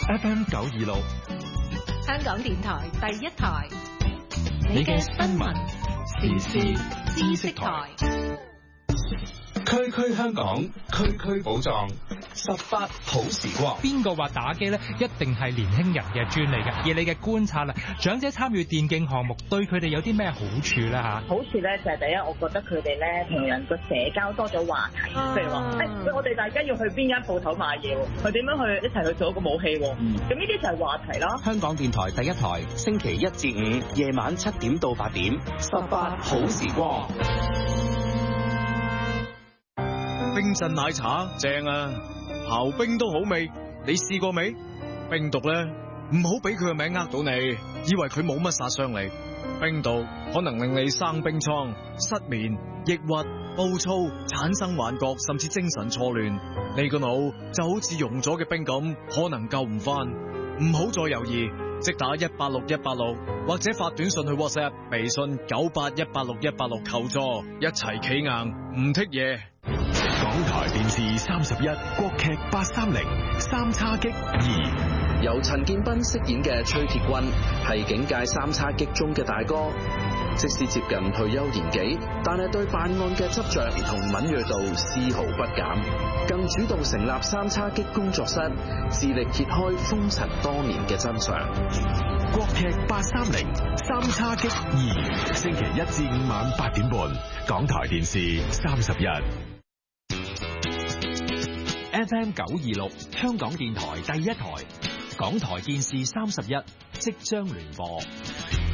FM 926， 香港電台第一台，你嘅新聞時事知識台。 區區香港，區區寶藏，18好時光。 邊個話打機咧一定係年輕人嘅專利嘅？以你嘅觀察啦，長者參與電競項目對佢哋有啲咩好處咧嚇？ 好處咧就係第一，我覺得佢哋咧同人個社交多咗話題，譬如話，我哋大家要去邊間鋪頭買嘢喎，佢點樣去一齊去做一個武器喎？咁呢啲就係話題啦。 香港電台第一台，星期一至五夜晚7點到8點，18好時光。 冰鎮奶茶正啊，刨冰都好味，你試過未？冰毒咧，唔好俾佢個名呃到你，以為佢冇乜殺傷力。冰毒可能令你生冰瘡、失眠、抑鬱、暴躁、產生幻覺，甚至精神錯亂。你個腦就好似溶咗嘅冰咁，可能救唔翻。唔好再猶豫，即打186186，或者發短信去 WhatsApp、微信98186-186求助，一齊企硬，唔剔嘢。 港台電視31國劇830三叉戟2， 由陳建斌飾演嘅崔鐵軍係警界三叉戟中嘅大哥，即使接近退休年紀，但係對辦案嘅執着同敏銳度絲毫不減，更主動成立三叉戟工作室，致力揭開風塵多年嘅真相。 國劇830三叉戟2，星期一至五晚8點半，港台電視31。FM 926，香港電台第一台，港台電視31即將聯播。